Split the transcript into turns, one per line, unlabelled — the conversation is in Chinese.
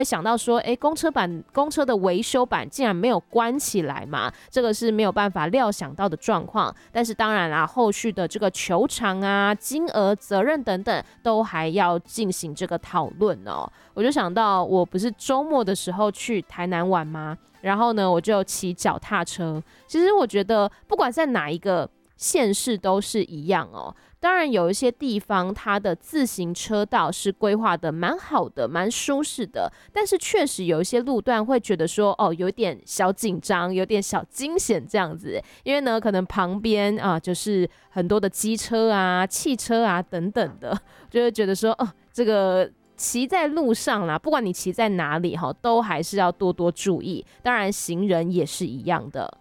想到说，公车的维修板竟然没有关起来嘛，这个是没有办法料想到的状况。但是当然啦，后续的这个求偿啊、金额、责任等等，都还要进行这个讨论哦。我就想到，我不是周末的时候去台南玩吗？然后呢，我就骑脚踏车。其实我觉得，不管在哪一个县市都是一样哦。当然有一些地方它的自行车道是规划的蛮好的，蛮舒适的，但是确实有一些路段会觉得说，哦，有点小紧张，有点小惊险这样子。因为呢，可能旁边啊就是很多的机车啊、汽车啊等等的，就会觉得说，哦，这个骑在路上啦，不管你骑在哪里哈，都还是要多多注意。当然，行人也是一样的。